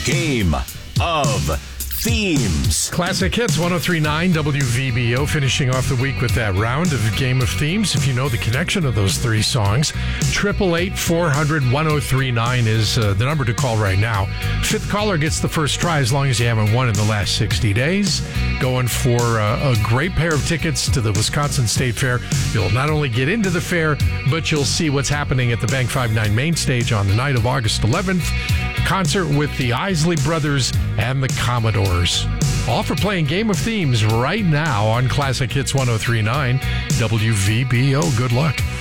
Game of Themes. Classic Hits 103.9 WVBO, finishing off the week with that round of Game of Themes. If you know the connection of those three songs, 888-400-1039 is the number to call right now. Fifth caller gets the first try as long as you haven't won in the last 60 days. Going for a great pair of tickets to the Wisconsin State Fair. You'll not only get into the fair, but you'll see what's happening at the Bank 5-9 main stage on the night of August 11th. Concert with the Isley Brothers and the Commodores. All for playing Game of Themes right now on Classic Hits 103.9 WVBO. Good luck.